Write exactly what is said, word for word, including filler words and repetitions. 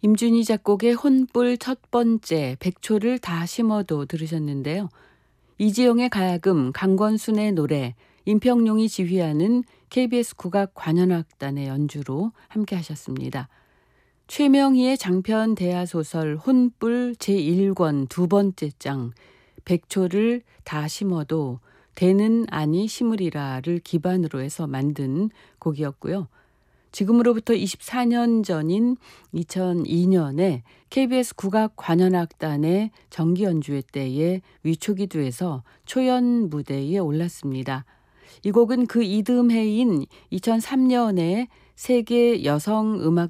임준희 작곡의 혼불 첫 번째 백초를 다 심어도 들으셨는데요. 이지영의 가야금, 강권순의 노래, 임평용이 지휘하는 케이비에스 국악 관현악단의 연주로 함께 하셨습니다. 최명희의 장편 대하소설 혼불 제일 권 두 번째 장 백초를 다 심어도 되는 아니 심으리라를 기반으로 해서 만든 곡이었고요. 지금으로부터 이십사 년 전인 이천이 년에 케이비에스 국악 관현악단의 정기 연주회 때에 위초기도에서 초연 무대에 올랐습니다. 이 곡은 그 이듬해인 이천삼 년에 세계 여성 음악